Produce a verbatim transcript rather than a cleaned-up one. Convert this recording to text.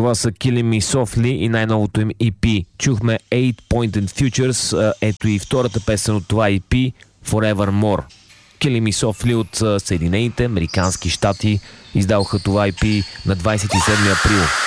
Това са Killing Me Softly и най-новото им и пи. Чухме Eight Pointed Futures, ето и втората песен от това и пи, Forevermore. Killing Me Softly от Съединените американски щати издаваха това и пи на двадесет и седми април.